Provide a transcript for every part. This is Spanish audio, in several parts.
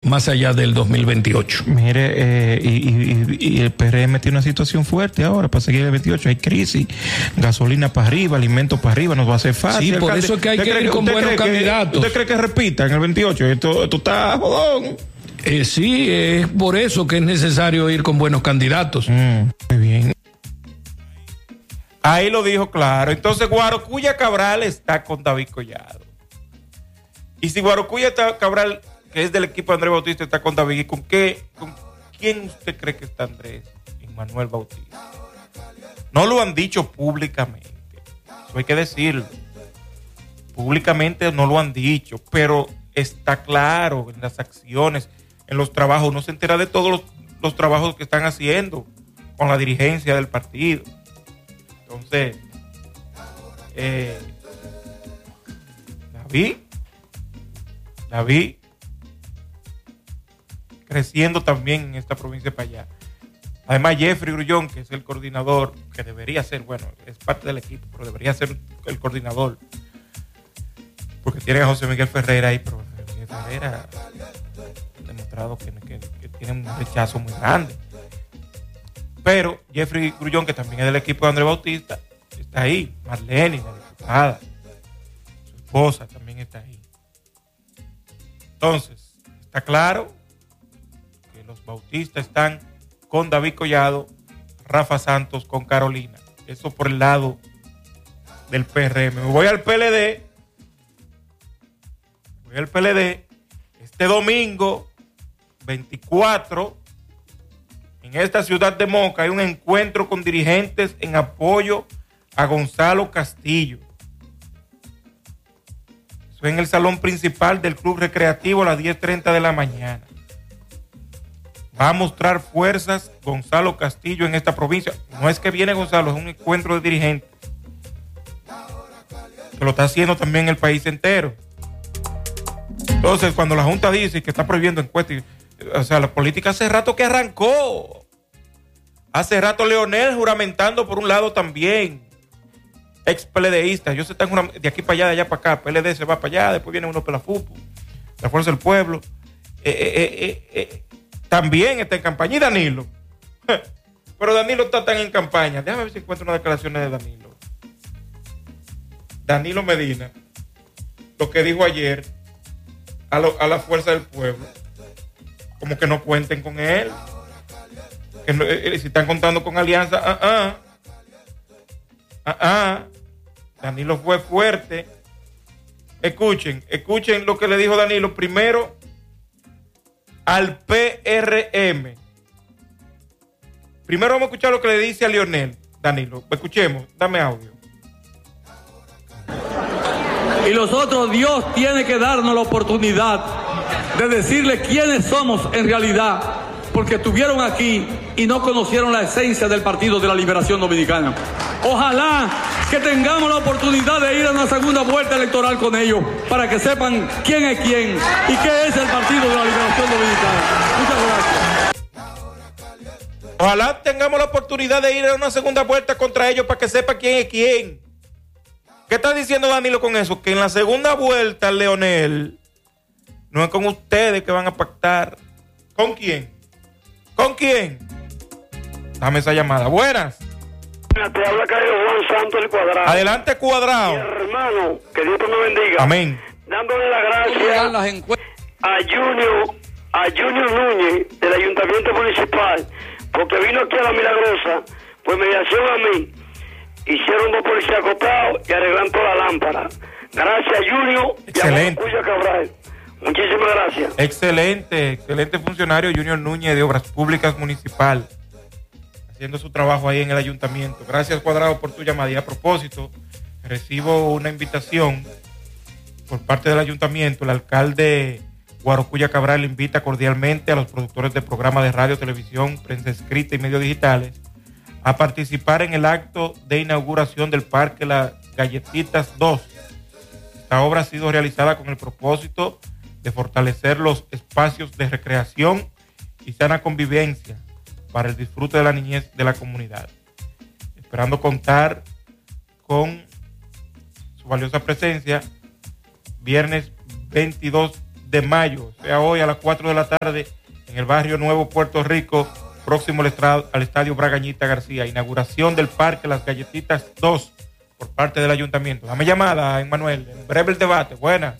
más allá del 2028. Mire, y el PRM tiene una situación fuerte ahora para seguir el 28. Hay crisis, gasolina para arriba, alimentos para arriba, nos va a hacer fácil. Sí, por eso es que hay que ir con buenos candidatos. ¿Usted cree que repita en el 28? Esto está jodón. Sí, es por eso que es necesario ir con buenos candidatos. Muy bien. Ahí lo dijo claro. Entonces Guarocuya Cabral está con David Collado. Y si Guarocuya Cabral, que es del equipo de Andrés Bautista, está con David, ¿con quién usted cree que está Andrés y Manuel Bautista? No lo han dicho públicamente, eso hay que decirlo. Públicamente no lo han dicho, pero está claro en las acciones, en los trabajos. Uno se entera de todos los trabajos que están haciendo con la dirigencia del partido. Entonces, David, creciendo también en esta provincia para allá. Además, Jeffrey Grullón, que es el coordinador, que debería ser, bueno, es parte del equipo, pero debería ser el coordinador, porque tiene a José Miguel Ferreira ahí, pero José Miguel Ferreira ha demostrado que tiene un rechazo muy grande. Pero Jeffrey Grullón, que también es del equipo de Andrés Bautista, está ahí. Marlene, la diputada, su esposa también está ahí. Entonces, está claro que los Bautistas están con David Collado, Rafa Santos con Carolina. Eso por el lado del PRM. Me voy al PLD. Este domingo 24, en esta ciudad de Moca, hay un encuentro con dirigentes en apoyo a Gonzalo Castillo. Eso es en el salón principal del Club Recreativo a las 10:30 de la mañana. Va a mostrar fuerzas Gonzalo Castillo en esta provincia. No es que viene Gonzalo, es un encuentro de dirigentes que lo está haciendo también el país entero. Entonces, cuando la Junta dice que está prohibiendo encuestas, o sea, la política hace rato que arrancó. Hace rato Leonel juramentando por un lado también. Ex PLDista. Ellos están de aquí para allá, de allá para acá. PLD se va para allá, después viene uno para la FUPU, la Fuerza del Pueblo. También está en campaña. Y Danilo. Pero Danilo está tan en campaña. Déjame ver si encuentro unas declaraciones de Danilo. Danilo Medina. Lo que dijo ayer a la Fuerza del Pueblo. Como que no cuenten con él. Que no, si están contando con alianza, Danilo fue fuerte. Escuchen lo que le dijo Danilo primero al PRM. Primero vamos a escuchar lo que le dice a Leonel. Danilo, escuchemos, dame audio. Y nosotros, Dios tiene que darnos la oportunidad de decirle quiénes somos en realidad, porque estuvieron aquí y no conocieron la esencia del Partido de la Liberación Dominicana. Ojalá que tengamos la oportunidad de ir a una segunda vuelta electoral con ellos, para que sepan quién es quién y qué es el Partido de la Liberación Dominicana. Muchas gracias. Ojalá tengamos la oportunidad de ir a una segunda vuelta contra ellos para que sepa quién es quién. ¿Qué está diciendo Danilo con eso? Que en la segunda vuelta, Leonel, no es con ustedes que van a pactar. ¿Con quién? ¿Con quién? Dame esa llamada. Buenas. Te habla Cayo Juan Santos el Cuadrado. Adelante, Cuadrado. Mi hermano, que Dios te me bendiga. Amén. Dándole las gracias a Junior Núñez del Ayuntamiento Municipal, porque vino aquí a La Milagrosa, pues mediación a mí. Hicieron 2 policías acotados y arreglan toda la lámpara. Gracias, Junior. Excelente. Y a Cabral. Muchísimas gracias. Excelente funcionario Junior Núñez de Obras Públicas Municipal, haciendo su trabajo ahí en el ayuntamiento. Gracias, Cuadrado, por tu llamada. Y a propósito, recibo una invitación por parte del ayuntamiento. El alcalde Guarocuya Cabral invita cordialmente a los productores de programas de radio, televisión, prensa escrita y medios digitales a participar en el acto de inauguración del Parque Las Galletitas 2. Esta obra ha sido realizada con el propósito de fortalecer los espacios de recreación y sana convivencia para el disfrute de la niñez de la comunidad. Esperando contar con su valiosa presencia, viernes 22 de mayo, o sea, hoy a las 4 de la tarde, en el barrio Nuevo Puerto Rico, próximo al estadio Bragañita García. Inauguración del Parque Las Galletitas 2 por parte del ayuntamiento. Dame llamada, Emmanuel. En breve el debate. Buenas.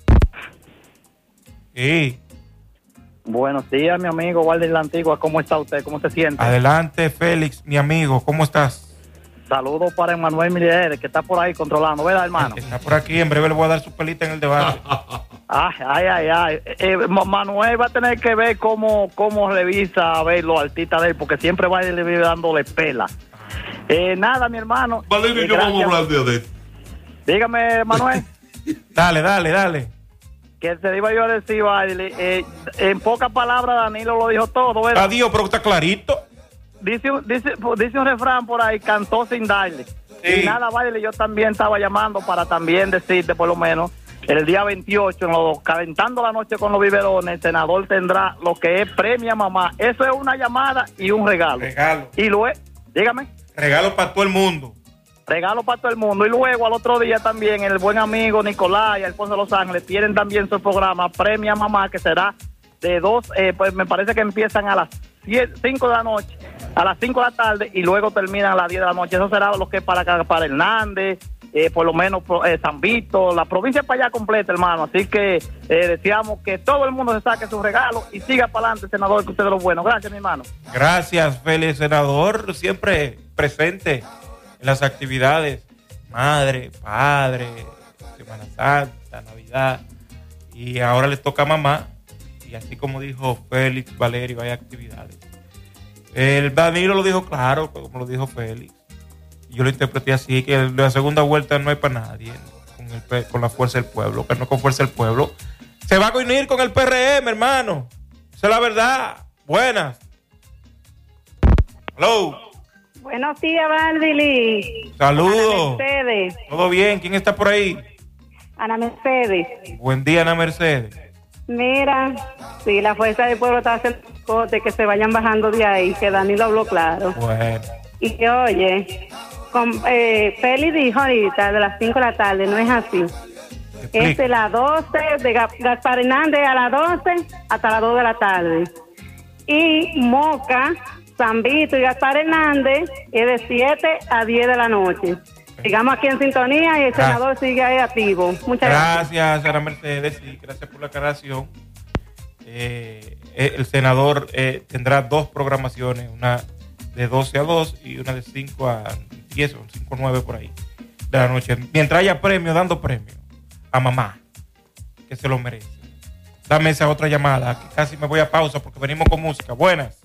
Sí. Buenos días, mi amigo Walden La Antigua. ¿Cómo está usted? ¿Cómo se siente? Adelante, Félix, mi amigo. ¿Cómo estás? Saludos para Emmanuel Miliere, que está por ahí controlando, ¿verdad, hermano? Está por aquí. En breve le voy a dar su pelita en el debate. Ay. Manuel va a tener que ver cómo revisa a ver los artistas de él, porque siempre va a ir dándole pela. Nada, mi hermano. Valerio, yo vamos a hablar de esto. Dígame, Manuel. Dale. Que te iba yo a decir, en pocas palabras, Danilo lo dijo todo, ¿verdad? Adiós, pero está clarito. Dice un refrán por ahí, cantó sin darle. Sí. Y nada, Baile, yo también estaba llamando para también decirte, por lo menos, el día 28, calentando la noche con los biberones, el senador tendrá lo que es Premia Mamá. Eso es una llamada y un regalo. Y luego, dígame. Regalo para todo el mundo. Regalo para todo el mundo. Y luego al otro día también el buen amigo Nicolás y Alfonso de Los Ángeles tienen también su programa Premia Mamá, que será de 2, pues me parece que empiezan a las 5 de la noche, a las 5 de la tarde y luego terminan a las 10 de la noche. Eso será lo que es para Hernández, por lo menos San Vito, la provincia para allá completa, hermano. Así que deseamos que todo el mundo se saque su regalo y siga para adelante, senador, que usted es lo bueno. Gracias, mi hermano. Gracias, Félix, senador, siempre presente en las actividades, madre, padre, Semana Santa, Navidad, y ahora les toca a mamá, y así como dijo Félix, Valerio, hay actividades. El Danilo lo dijo claro, como lo dijo Félix, yo lo interpreté así, que la segunda vuelta no hay para nadie, con la fuerza del pueblo, que no con fuerza del pueblo, se va a unir con el PRM, hermano, esa es la verdad. Buenas. Hello. Buenos días, Bardili. Saludos. Ana Mercedes. ¿Todo bien? ¿Quién está por ahí? Ana Mercedes. Buen día, Ana Mercedes. Mira, sí, la fuerza del pueblo está haciendo corte, que se vayan bajando de ahí, que Danilo habló claro. Bueno. Y que, oye, Feli dijo ahorita de las 5 de la tarde, no es así. Es de las 12, de Gaspar Hernández a las 12 hasta las 2 de la tarde. Y Moca, San Vito y Gaspar Hernández es de 7 a 10 de la noche. Sigamos aquí en sintonía y el senador sigue ahí activo. Muchas gracias. Gracias, Ana Mercedes, y gracias por la aclaración. El senador tendrá 2 programaciones, una de 12 a 2 y una de 5 a 10 o 5 a 9 por ahí de la noche. Mientras haya premio, dando premio a mamá, que se lo merece. Dame esa otra llamada, que casi me voy a pausa porque venimos con música. Buenas.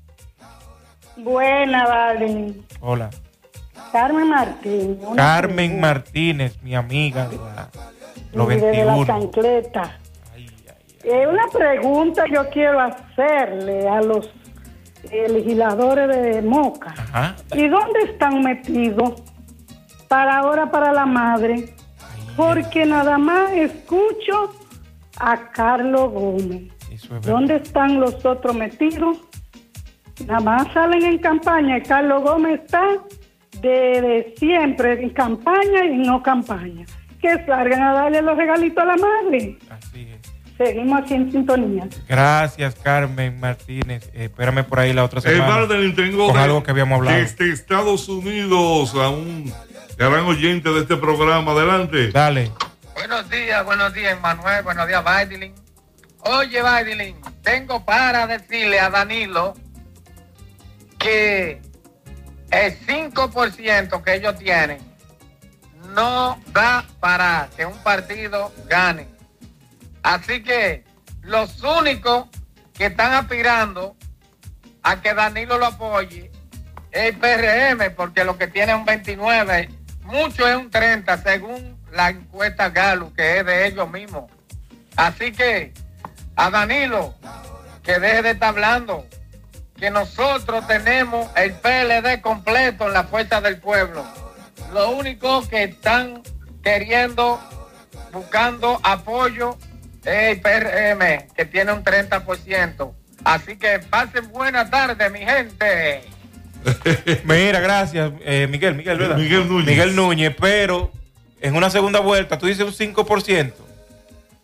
Buena, vale. Hola. Carmen Martínez. Carmen Martínez, mi amiga de los 21. De la chancleta. Una pregunta yo quiero hacerle a los legisladores de Moca. Ajá. ¿Y dónde están metidos para la madre? Porque nada más escucho a Carlos Gómez. ¿Dónde están los otros metidos? Nada más salen en campaña y Carlos Gómez está de siempre en campaña y no campaña. Que salgan a darle los regalitos a la madre. Así es. Seguimos aquí en sintonía. Gracias, Carmen Martínez. Espérame por ahí la otra semana. Tengo con algo que habíamos hablado. Desde Estados Unidos a un gran oyente de este programa. Adelante. Dale. Buenos días, Manuel. Buenos días, Baidilin. Oye, Baidilin, tengo para decirle a Danilo que el 5% que ellos tienen no da para que un partido gane. Así que los únicos que están aspirando a que Danilo lo apoye es el PRM, porque lo que tiene es un 29, mucho es un 30, según la encuesta Gallup, que es de ellos mismos. Así que a Danilo, que deje de estar hablando, que nosotros tenemos el PLD completo en la fuerza del pueblo. Lo único que están queriendo, buscando apoyo, es el PRM, que tiene un 30%. Así que pasen buena tarde, mi gente. Mira, gracias, Miguel, ¿verdad? Miguel Núñez, pero en una segunda vuelta, tú dices un 5%.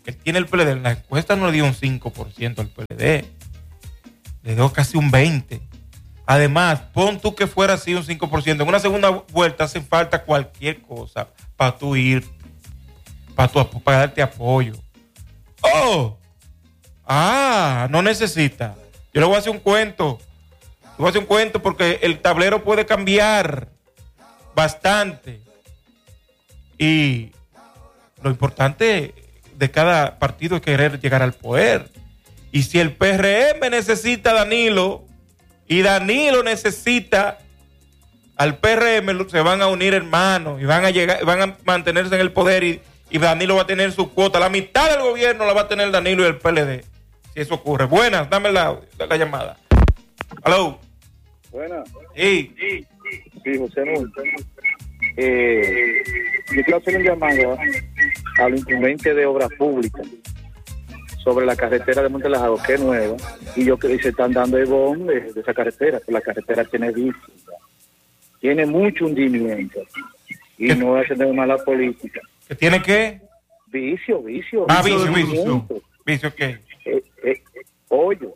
él tiene el PLD. En la encuesta no le dio un 5% al PLD. Le dio casi un 20%. Además, pon tú que fuera así un 5%. En una segunda vuelta hace falta cualquier cosa para tú ir, para darte apoyo. ¡Oh! No necesita. Yo le voy a hacer un cuento. Le voy a hacer un cuento porque el tablero puede cambiar bastante. Y lo importante de cada partido es querer llegar al poder. Y si el PRM necesita a Danilo y Danilo necesita al PRM, se van a unir hermanos y van a mantenerse en el poder y Danilo va a tener su cuota. La mitad del gobierno la va a tener Danilo y el PLD. Si eso ocurre. Buenas, dame la llamada. Hello. Buenas. Sí, José Núñez. Yo quiero hacer un llamado al intendente de Obras Públicas sobre la carretera de Montelajado, que es nueva, y yo creo que se están dando el boom de esa carretera, porque la carretera tiene vicio, tiene mucho hundimiento, y no va a tener mala política. ¿Que tiene qué? Vicio. Vicio qué? Hoyo.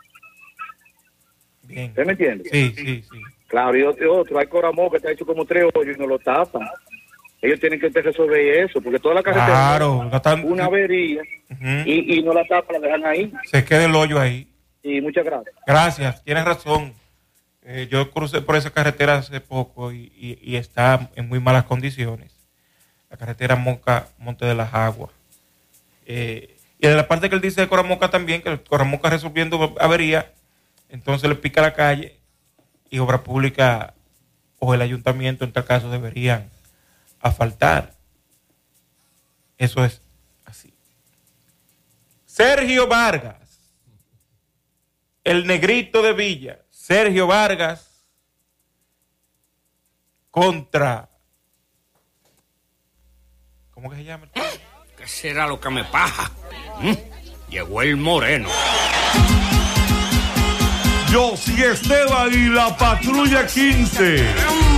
Bien. ¿Usted me entiende? Sí. Claro, y otro, hay Coramó que está hecho como 3 hoyos y no lo tapan. Ellos tienen que resolver eso, porque toda la carretera una avería y no la tapan, la dejan ahí. Se queda el hoyo ahí. Y muchas gracias. Gracias, tienes razón. Yo crucé por esa carretera hace poco y está en muy malas condiciones. La carretera Monte de las Aguas. Y de la parte que él dice de Coramoca también, que el Coramoca resolviendo avería, entonces le pica la calle y Obra Pública o el ayuntamiento en tal caso deberían asfaltar. Eso es así. Sergio Vargas, el negrito de Villa, Sergio Vargas contra, ¿cómo que se llama? ¿Qué será lo que me pasa? Llegó el moreno. Yo, sí, Esteban y la Patrulla 15.